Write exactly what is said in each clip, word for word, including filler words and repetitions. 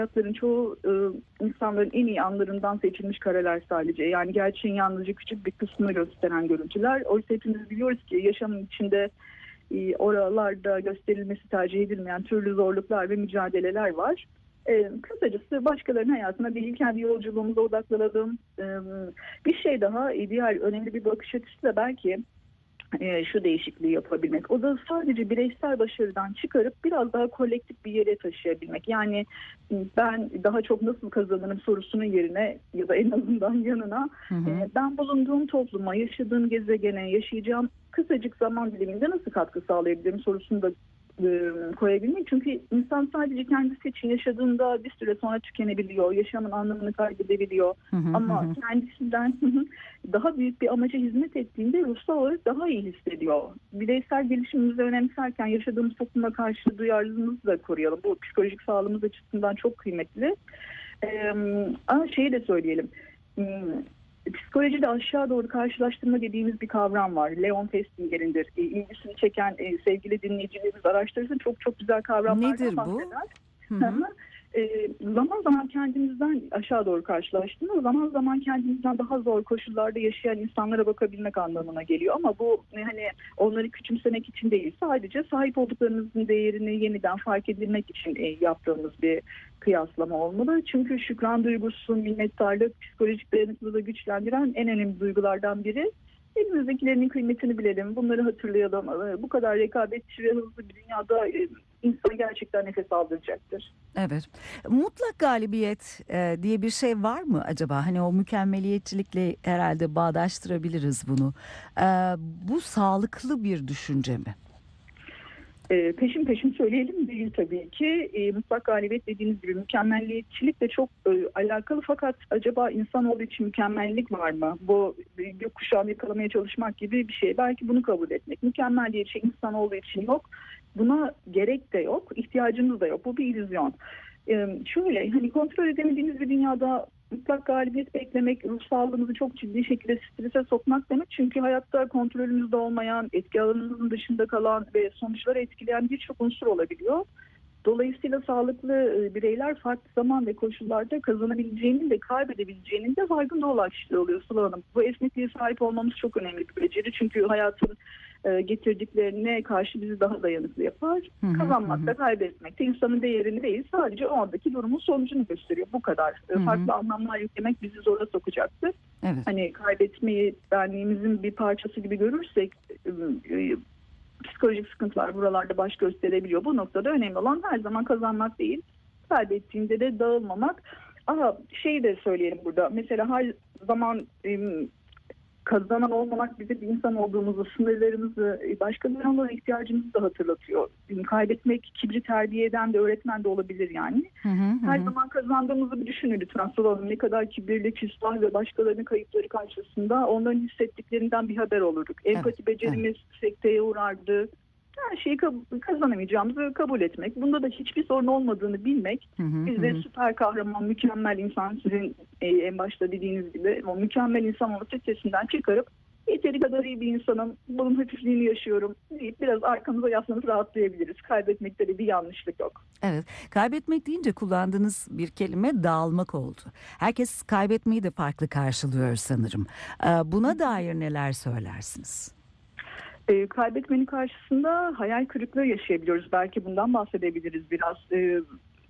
hayatların çoğu e, insanların en iyi anlarından seçilmiş kareler sadece. Yani gerçeğin yalnızca küçük bir kısmını gösteren görüntüler. Oysa hepimiz biliyoruz ki yaşamın içinde e, oralarda gösterilmesi tercih edilmeyen türlü zorluklar ve mücadeleler var. E, kısacası başkalarının hayatına değil kendi yolculuğumuza odaklanalım. E, bir şey daha, e, diğer önemli bir bakış açısı da belki e, şu değişikliği yapabilmek. O da sadece bireysel başarıdan çıkarıp biraz daha kolektif bir yere taşıyabilmek. Yani ben daha çok nasıl kazanırım sorusunun yerine ya da en azından yanına Hı hı. e, ben bulunduğum topluma, yaşadığım gezegene, yaşayacağım kısacık zaman diliminde nasıl katkı sağlayabilirim sorusunu da e, koyabilmek. Çünkü insan sadece kendisi için yaşadığında bir süre sonra tükenebiliyor, yaşamın anlamını kaybedebiliyor. Hı hı Ama hı. kendisinden daha büyük bir amaca hizmet ettiğinde ruhsal olarak daha iyi hissediyor. Bireysel gelişimimizi önemserken yaşadığımız topluma karşı duyarlılığımızı da koruyalım. Bu psikolojik sağlığımız açısından çok kıymetli. Ee, ama şeyi de söyleyelim. Hmm, Psikolojide aşağı doğru karşılaştırma dediğimiz bir kavram var. Leon Festinger'indir. E, ilgisini çeken e, sevgili dinleyicilerimiz araştırsın. Çok çok güzel kavramlardan Nedir bu? bahseder. Hı hı. E, zaman zaman kendimizden aşağı doğru karşılaştığımız, zaman zaman kendimizden daha zor koşullarda yaşayan insanlara bakabilmek anlamına geliyor. Ama bu hani onları küçümsemek için değil, sadece sahip olduklarımızın değerini yeniden fark edilmek için e, yaptığımız bir kıyaslama olmalı. Çünkü şükran duygusu, minnettarlık psikolojik dayanıklılığı güçlendiren en önemli duygulardan biri. Elimizdekilerin kıymetini bilelim, bunları hatırlayalım. Bu kadar rekabetçi ve hızlı bir dünyada e, insanı gerçekten nefes aldıracaktır. Evet. Mutlak galibiyet e, diye bir şey var mı acaba? Hani o mükemmeliyetçilikle herhalde bağdaştırabiliriz bunu. E, bu sağlıklı bir düşünce mi? E, peşin peşin söyleyelim değil tabii ki. E, mutlak galibiyet dediğiniz gibi mükemmelliyetçilik de çok e, alakalı, fakat acaba insanoğlu için mükemmellik var mı? Bu gökkuşağını yakalamaya çalışmak gibi bir şey. Belki bunu kabul etmek. Mükemmel diye bir şey insanoğlu için yok. Buna gerek de yok, ihtiyacımız da yok. Bu bir illüzyon. Ee, şöyle hani kontrol edemediğimiz bir dünyada mutlak galibiyet beklemek ruh sağlığımızı çok ciddi şekilde strese sokmak demek. Çünkü hayatta kontrolümüzde olmayan, etki alanımızın dışında kalan ve sonuçları etkileyen birçok unsur olabiliyor. Dolayısıyla sağlıklı e, bireyler farklı zaman ve koşullarda kazanabileceğinin de kaybedebileceğinin de farkında olan kişiler oluyor Sıla Hanım. Bu esnekliğe sahip olmamız çok önemli bir beceri. Çünkü hayatın e, getirdiklerine karşı bizi daha dayanıklı yapar. Hı hı, Kazanmakta, hı. kaybetmekte insanın değerini değil, sadece o andaki durumun sonucunu gösteriyor. Bu kadar. E, Hı hı. farklı anlamlar yüklemek bizi zora sokacaktır. Evet. Hani kaybetmeyi benliğimizin bir parçası gibi görürsek e, e, psikolojik sıkıntılar buralarda baş gösterebiliyor. Bu noktada önemli olan her zaman kazanmak değil, kaybettiğinde de dağılmamak. Ama şeyi de söyleyelim burada. Mesela her zaman e, kazanan olmamak bize bir insan olduğumuzu, sınırlarımızı, başkalarına olan ihtiyacımızı da hatırlatıyor. Kaybetmek kibri terbiye eden de öğretmen de olabilir yani. Hı hı hı. Her zaman kazandığımızı bir düşünün lütfen Sıla Hanım. Ne kadar kibirli, küstah ve başkalarının kayıpları karşısında onların hissettiklerinden bir haber olurduk. Empati Evet, becerimiz sekteye uğrardı. Her şeyi kazanamayacağımızı kabul etmek, bunda da hiçbir sorun olmadığını bilmek, Hı hı biz hı. de süper kahraman, mükemmel insan, sizin e, en başta dediğiniz gibi o mükemmel insan olma sitesinden çıkarıp yeteri kadar iyi bir insanım, bunun hafifliğini yaşıyorum deyip biraz arkamıza yaslanıp rahatlayabiliriz. Kaybetmekte de bir yanlışlık yok. Evet, kaybetmek deyince kullandığınız bir kelime dağılmak oldu. Herkes kaybetmeyi de farklı karşılıyor sanırım. Ee, Buna dair neler söylersiniz? E, kaybetmenin karşısında hayal kırıklığı yaşayabiliyoruz. Belki bundan bahsedebiliriz biraz. E,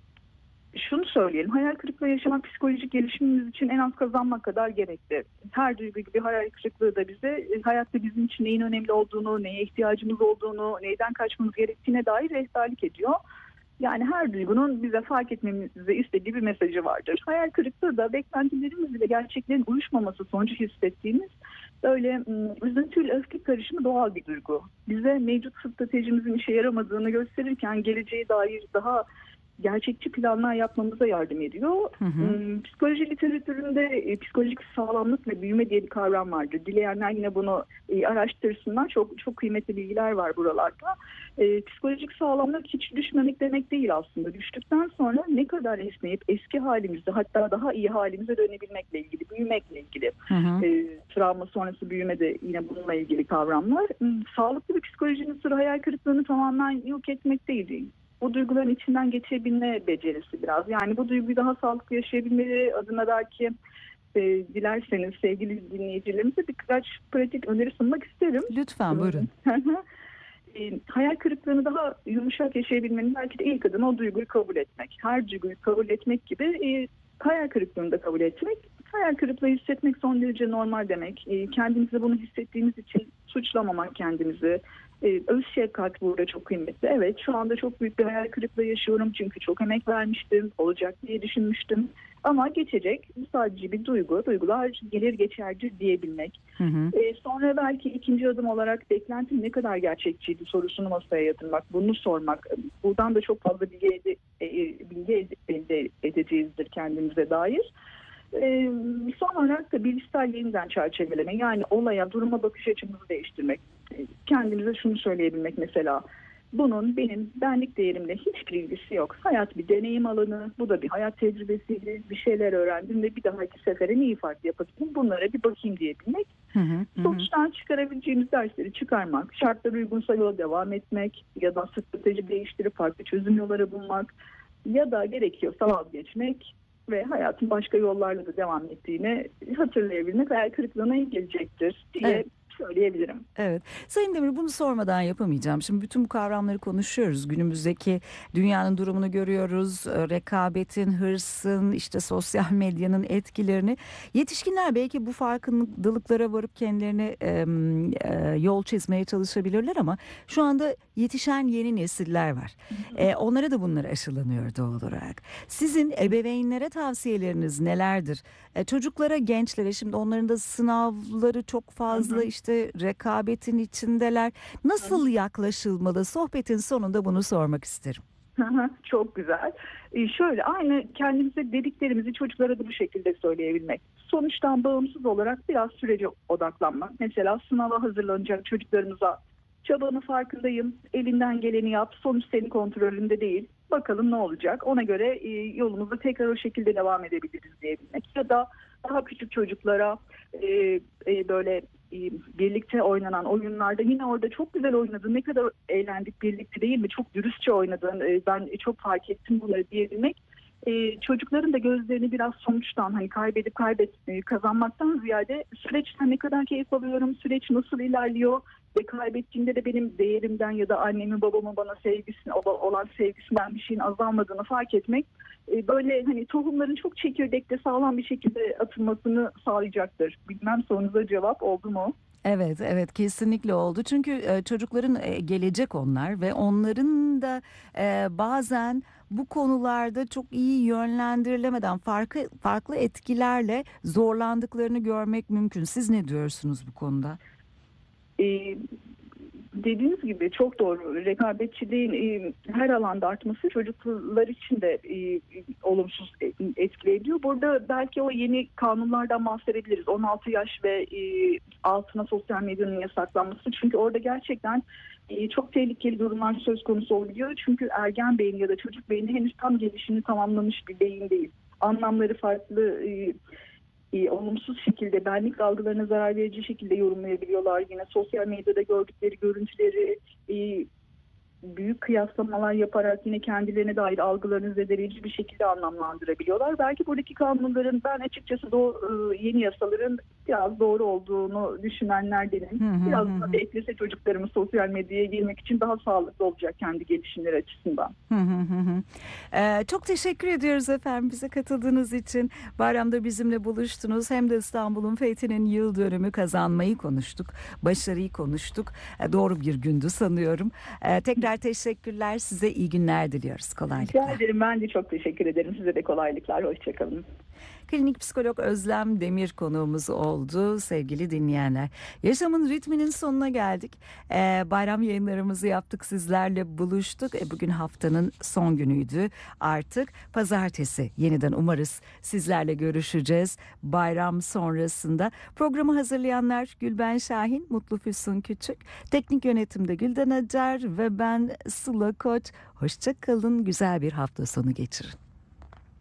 şunu söyleyelim, hayal kırıklığı yaşamak psikolojik gelişimimiz için en az kazanmak kadar gerekli. Her duygu gibi hayal kırıklığı da bize e, hayatta bizim için neyin önemli olduğunu, neye ihtiyacımız olduğunu, neyden kaçmamız gerektiğine dair rehberlik ediyor. Yani her duygunun bize fark etmemizi istediği bir mesajı vardır. Hayal kırıklığı da beklentilerimiz ile gerçeklerin uyuşmaması sonucu hissettiğimiz böyle üzüntüyle öfke karışımı doğal bir duygu. Bize mevcut stratejimizin işe yaramadığını gösterirken geleceğe dair daha gerçekçi planlar yapmamıza yardım ediyor. Hı hı. Psikoloji literatüründe e, psikolojik sağlamlık ve büyüme diye bir kavram vardır. Dileyenler yine bunu e, araştırsınlar. Çok çok kıymetli bilgiler var buralarda. E, psikolojik sağlamlık hiç düşmemek demek değil aslında. Düştükten sonra ne kadar esneyip eski halimizde, hatta daha iyi halimize dönebilmekle ilgili, büyümekle ilgili. Hı hı. E, travma sonrası büyüme de yine bununla ilgili kavramlar. Sağlıklı bir psikolojinin sırrı hayal kırıklığını tamamen yok etmek değil. bu duyguların içinden geçebilme becerisi biraz. Yani bu duyguyu daha sağlıklı yaşayabilmeleri adına belki e, dilerseniz sevgili dinleyicilerimize birkaç pratik öneri sunmak isterim. Lütfen buyurun. E, hayal kırıklığını daha yumuşak yaşayabilmenin belki de ilk adımı o duyguyu kabul etmek. Her duyguyu kabul etmek gibi e, hayal kırıklığını da kabul etmek. Hayal kırıklığı hissetmek son derece normal demek. E, kendimizi bunu hissettiğimiz için suçlamamak kendimizi. E, öz şefkat burada çok kıymetli. Evet, şu anda çok büyük bir hayal kırıklığı yaşıyorum çünkü çok emek vermiştim, olacak diye düşünmüştüm. Ama geçecek, bu sadece bir duygu. Duygular gelir geçerdir diyebilmek. Hı hı. E, sonra belki ikinci adım olarak beklentim ne kadar gerçekçiydi sorusunu masaya yatırmak, bunu sormak. Buradan da çok fazla bilgi, ede, e, bilgi elde edeceğizdir kendimize dair. E, son olarak da bilişsel yeniden çerçeveleme, yani olaya, duruma bakış açımızı değiştirmek. E, kendimize şunu söyleyebilmek mesela. Bunun benim benlik değerimle hiçbir ilgisi yok. Hayat bir deneyim alanı, bu da bir hayat tecrübesiydi. Bir şeyler öğrendim ve bir dahaki sefere neyi farklı yapabilirim, bunlara bir bakayım diyebilmek. Hı hı, hı. Sonuçtan çıkarabileceğimiz dersleri çıkarmak, şartlar uygunsa yola devam etmek ya da strateji değiştirip farklı çözüm yolları bulmak ya da gerekiyorsa vazgeçmek ve hayatın başka yollarla da devam ettiğini hatırlayabilmek hayal kırıklığına iyi gelecektir diye Evet. söyleyebilirim. Evet. Sayın Demir, bunu sormadan yapamayacağım. Şimdi bütün bu kavramları konuşuyoruz. Günümüzdeki dünyanın durumunu görüyoruz. E, Rekabetin, hırsın, işte sosyal medyanın etkilerini. Yetişkinler belki bu farkındalıklara varıp kendilerine e, e, yol çizmeye çalışabilirler ama şu anda yetişen yeni nesiller var. E, onlara da bunlar aşılanıyor doğal olarak. Sizin ebeveynlere tavsiyeleriniz nelerdir? E, çocuklara, gençlere, şimdi onların da sınavları çok fazla, Hı hı. işte rekabetin içindeler. Nasıl yaklaşılmalı? Sohbetin sonunda bunu sormak isterim. Hı hı, çok güzel. Ee, şöyle aynı kendimize dediklerimizi çocuklara da bu şekilde söyleyebilmek. Sonuçtan bağımsız olarak biraz sürece odaklanmak. Mesela sınava hazırlanacak çocuklarımıza çabanın farkındayım, elinden geleni yap, sonuç senin kontrolünde değil. Bakalım ne olacak? Ona göre e, yolumuza tekrar o şekilde devam edebiliriz diyebilmek. Ya da daha küçük çocuklara e, e, böyle e, birlikte oynanan oyunlarda yine orada çok güzel oynadın, ne kadar eğlendik birlikte değil mi? Çok dürüstçe oynadın, e, ben çok fark ettim bunları diyebilmek. E, çocukların da gözlerini biraz sonuçtan, hani kaybedip kaybet e, kazanmaktan ziyade süreçten ne kadar keyif alıyorum, süreç nasıl ilerliyor ve kaybettiğimde de benim değerimden ya da annemin babamın bana sevgisine olan sevgisinden bir şeyin azalmadığını fark etmek e, böyle hani tohumların çok çekirdekte sağlam bir şekilde atılmasını sağlayacaktır. Bilmem sorunuza cevap oldu mu? Evet, evet, kesinlikle oldu. Çünkü e, çocukların e, gelecek onlar ve onların da e, bazen bu konularda çok iyi yönlendirilemeden farklı farklı etkilerle zorlandıklarını görmek mümkün. Siz ne diyorsunuz bu konuda? E, Dediğiniz gibi çok doğru. Rekabetçiliğin e, her alanda artması çocuklar için de e, olumsuz etkileyebiliyor. Burada belki o yeni kanunlardan bahsedebiliriz. on altı yaş ve e, altına sosyal medyanın yasaklanması. Çünkü orada gerçekten e, çok tehlikeli durumlar söz konusu olabiliyor. Çünkü ergen beyin ya da çocuk beyni henüz tam gelişini tamamlamış bir beyin değil. Anlamları farklı, e, E, olumsuz şekilde benlik algılarına zarar verici şekilde yorumlayabiliyorlar. Yine sosyal medyada gördükleri görüntüleri e, büyük kıyaslamalar yaparak yine kendilerine dair algılarını zedeleyici bir şekilde anlamlandırabiliyorlar. Belki buradaki kanunların, ben açıkçası doğru, yeni yasaların biraz doğru olduğunu düşünenlerdenim. Hı hı Biraz hı. daha beklese çocuklarımız sosyal medyaya girmek için daha sağlıklı olacak kendi gelişimleri açısından. Hı hı hı hı. Ee, çok teşekkür ediyoruz efendim bize katıldığınız için. Bayramda bizimle buluştunuz. Hem de İstanbul'un fethinin yıl dönümü, kazanmayı konuştuk. Başarıyı konuştuk. Ee, doğru bir gündü sanıyorum. Ee, tekrar teşekkürler. Size iyi günler diliyoruz. Kolaylıklar. Rica ederim. Ben de çok teşekkür ederim. Size de kolaylıklar. Hoşçakalın. Klinik psikolog Özlem Demir konuğumuz oldu sevgili dinleyenler. Yaşamın ritminin sonuna geldik. Ee, bayram yayınlarımızı yaptık, sizlerle buluştuk. E, bugün haftanın son günüydü artık. Pazartesi yeniden umarız sizlerle görüşeceğiz bayram sonrasında. Programı hazırlayanlar Gülben Şahin, Mutlu Füsun Küçük, teknik yönetimde Gülden Acar ve ben Sıla Koç. Hoşça kalın, güzel bir hafta sonu geçirin.